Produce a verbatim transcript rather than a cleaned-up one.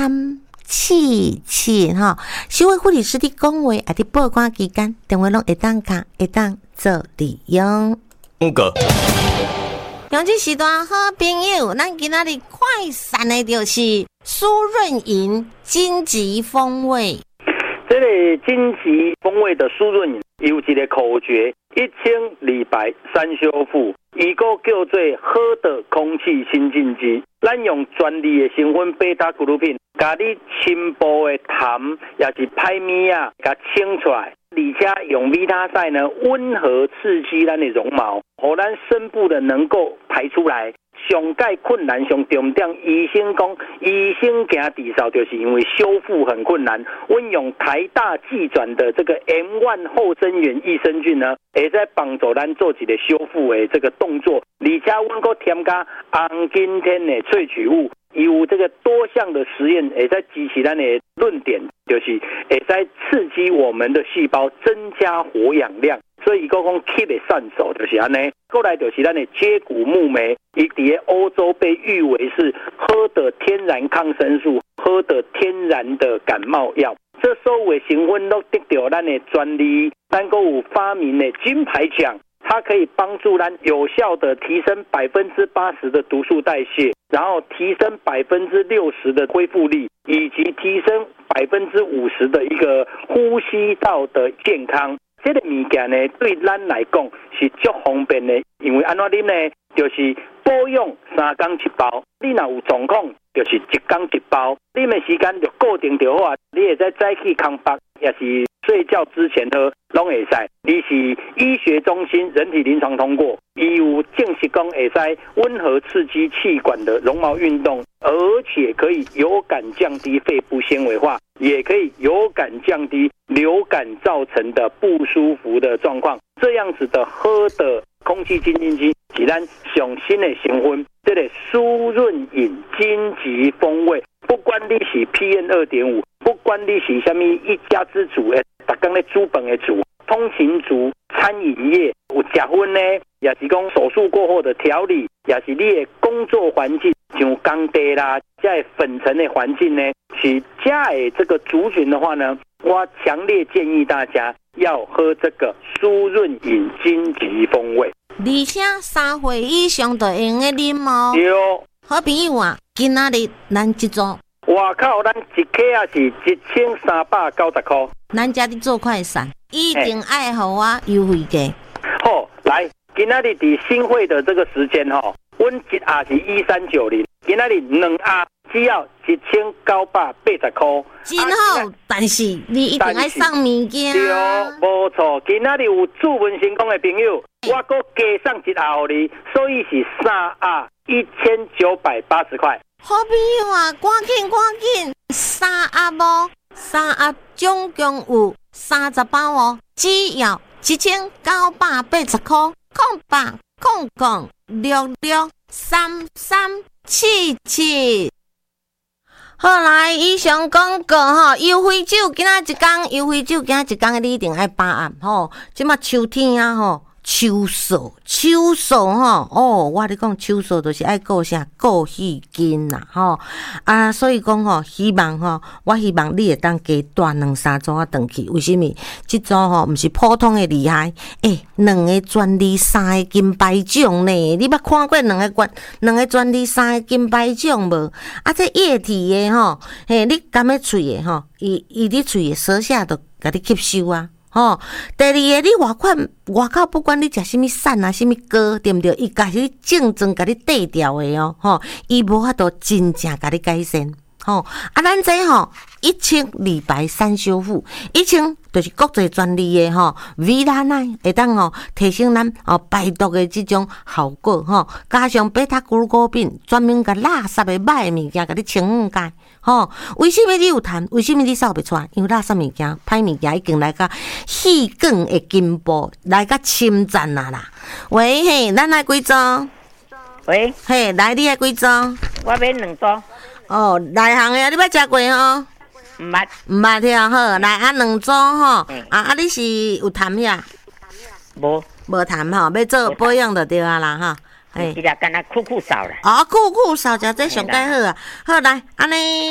三七七哈，社会护理师的讲话，啊，伫报关期间，电话拢会当卡，会当做利用。 五个。 用这时段好朋友，咱今仔日快闪的就是苏润饮荆棘风味。 这个荆棘风味的苏润饮有一个口诀：一清理白三修复，伊个叫做好的空气清净机。咱用专利的成分贝塔古鲁品，把你深部的痰也是排咪啊，给清出来。而且用维他赛呢，温和刺激咱的绒毛，让咱深部的能够排出来。上盖困难上重点，医生讲，医生行治疗就是因为修复很困难。我用台大技转的这个 M 一 后生元益生菌呢，会在帮助咱做一个修复的这个动作。而且我们添加红景天的萃取物。有这个多项的实验，会在支持咱的论点，就是会在刺激我们的细胞，增加活氧量。所以讲讲 keep 的善手就是安尼。过来就是咱的接骨木莓，伊伫欧洲被誉为是喝的天然抗生素，喝的天然的感冒药。这所有的成分都得到咱的专利，咱还有发明的金牌奖。它可以帮助咱有效的提升百分之八十的毒素代谢，然后提升百分之六十的恢复力，以及提升百分之五十的一个呼吸道的健康。这个物件呢，对咱来讲是足方便的，因为安怎啉呢，就是保养三天一包，你若有状况，就是一天一包，啉的时间就固定就好啊。你会在早起空腹，也是睡觉之前喝，拢会使。你是医学中心人体临床通过，伊有证实讲会使温和刺激气管的绒毛运动，而且可以有感降低肺部纤维化，也可以有感降低流感造成的不舒服的状况。这样子的喝的空气清净机是咱上新的成分，这个苏润饮荆棘风味。不管你是 P M 二点五， 不管你是什么一家之主的，每天咧煮饭的主，通勤族、餐饮业有食薰呢，也是讲手术过后的调理，也是你的工作环境，像工地啦，在粉尘的环境呢，是家的这个族群的话呢，我强烈建议大家要喝这个苏润饮荆棘风味， 而且三岁以上就会用的啉哦。 对， 好朋友啊，今仔日咱一组， 外口咱一克啊是一千三百九十块， 咱家的做快闪，一定爱好我优惠价。 好，来，今仔日伫新会的这个时间吼，阮一盒是一三九零，今仔日两盒只要一千九百八十块， 真好。啊、但是你一定爱送物件。 对，无错。今仔日有祝文成功的朋友，我搁加送一盒给你，所以是三盒一千九百八十块。 好朋友啊，赶紧赶紧，三盒无，三盒总共有三十包哦，只要一千九百八十块，空八空空六六三三七七。好来，以上广告吼，优惠酒今仔一工，优惠酒今仔一工，你一定爱把握吼。即马秋天啊吼。秋素，秋素吼，哦，我咧讲秋素就是爱顾啥顾细筋啦，吼啊，所以讲吼，希望吼，我希望你会当加断两三组啊，转去。为什么？即组吼，毋是普通的厉害，诶、欸，两个专利，三个金牌奖呢？你捌看过两个专两个专利，三个金牌奖无？啊，这液体的吼，嘿，你含喺嘴的吼，伊伊伫嘴的舌下都甲你吸收啊。吼，第二个你外款外口不管你食什么散啊，什么膏，对毋对？伊家是正宗甲你缀掉的哦，吼，伊无法度真正甲你改善。吼、哦，啊，咱这吼一清理白三修复，一清就是国际专利的吼，维他奶会当吼提升咱哦排毒的这种效果吼，加上贝塔古鲁果品专门甲垃圾的歹的物件甲你清解吼。为什么你有痰？为什么你扫不出来？因为垃圾物件、歹物件已经来甲细管的根部来甲侵占啦啦。喂嘿，咱来几组？ 喂， 嘿，来你来几组？ 我要两组。 哦，内行的你捌食过哦？ 毋捌， 毋捌听好，来啊两组吼， 嗯、 啊啊你是有痰遐？ 无， 无痰吼，要做保养就对啊啦哈。 哎，伊啦，干那酷酷扫啦。 哦，酷酷扫食这上介好啊。好来，安尼。